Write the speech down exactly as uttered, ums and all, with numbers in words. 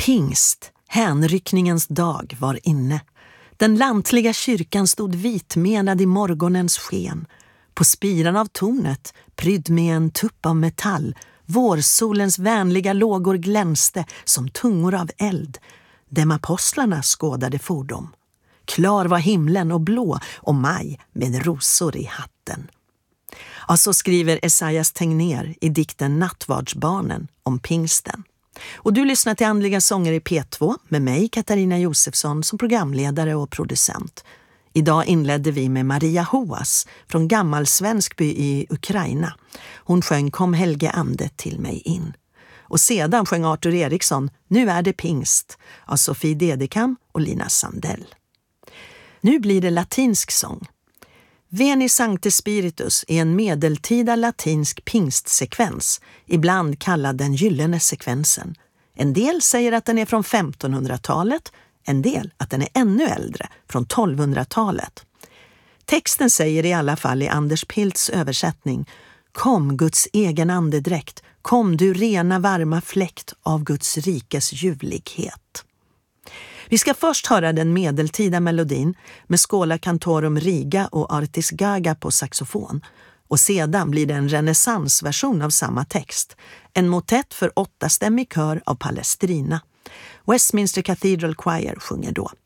Pingst, hänryckningens dag, var inne. Den lantliga kyrkan stod vitmenad i morgonens sken. På spiran av tornet, prydd med en tupp av metall, vårsolens vänliga lågor glänste som tungor av eld. Dem apostlarna skådade fordom. Klar var himlen och blå och maj med rosor i hatten. Ja, så skriver Esaias Tegnér i dikten Nattvardsbarnen om pingsten. Och du lyssnar till Andliga sånger i P två med mig, Katarina Josefsson, som programledare och producent. Idag inledde vi med Maria Hoas från Gammalsvenskby i Ukraina. Hon sjöng Kom Helge Ande till mig in. Och sedan sjöng Arthur Eriksson Nu är det pingst av Sofie Dedekam och Lina Sandell. Nu blir det latinsk sång. Veni Sancte Spiritus är en medeltida latinsk pingstsekvens, ibland kallad den gyllene sekvensen. En del säger att den är från femtonhundratalet, en del att den är ännu äldre, från tolvhundratalet. Texten säger i alla fall i Anders Pilts översättning: Kom Guds egen andedräkt, kom du rena varma fläkt av Guds rikes ljuvlighet. Vi ska först höra den medeltida melodin med Schola Cantorum Riga och Artis Gaga på saxofon. Och sedan blir det en renässansversion av samma text. En motett för åttastämmig kör av Palestrina. Westminster Cathedral Choir sjunger då.